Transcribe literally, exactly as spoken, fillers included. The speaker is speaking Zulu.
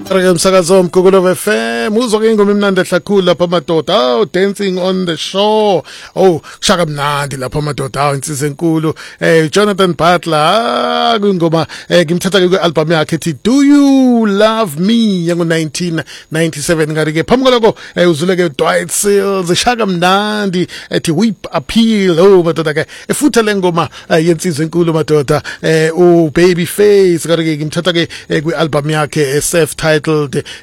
Rega umsakazo Mgugulu F M uzwa ke ingoma imnandi ehlakhulu lapha madoda. Oh, dancing on the shore. Oh, kushaka mnandi lapha madoda. Oh, insizwe enkulu. Eh Jonathan Butler kungoma eh ngimthatha ke album yakhe ethi Do You Love Me yango nineteen ninety-seven ngari ke phamkoloko uzule ke Dwight Seals shaka mnandi ethi Whip Appeal. Oh madoda ke efutha lengoma yensizwe enkulu madoda eh u Babyface ngari ke ngimthatha ke kwi album yakhe self titled